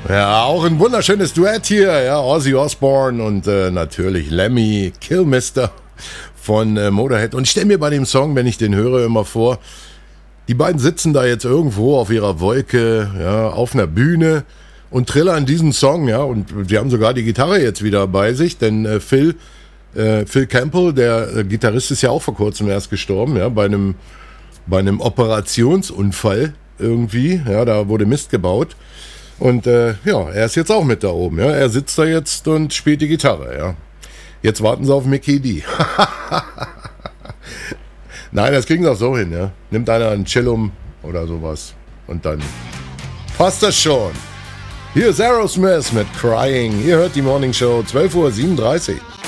Ja, auch ein wunderschönes Duett hier, ja, Ozzy Osbourne und natürlich Lemmy Kilmister von Motorhead. Und ich stelle mir bei dem Song, wenn ich den höre, immer vor, die beiden sitzen da jetzt irgendwo auf ihrer Wolke, ja, auf einer Bühne und trillern diesen Song, ja, und sie haben sogar die Gitarre jetzt wieder bei sich, denn Phil Campbell, der Gitarrist, ist ja auch vor kurzem erst gestorben, ja, bei einem Operationsunfall irgendwie, ja, da wurde Mist gebaut. Und ja, er ist jetzt auch mit da oben, ja, er sitzt da jetzt und spielt die Gitarre, ja. Jetzt warten sie auf Mickey D. Nein, das kriegen sie auch so hin, ja. Nimmt einer ein Chillum oder sowas und dann passt das schon. Hier ist Aerosmith mit Crying. Ihr hört die Morning Show, 12:37 Uhr.